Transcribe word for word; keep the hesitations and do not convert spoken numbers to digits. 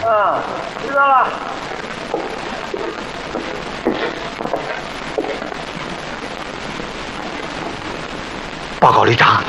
嗯，知道了。 报告旅长，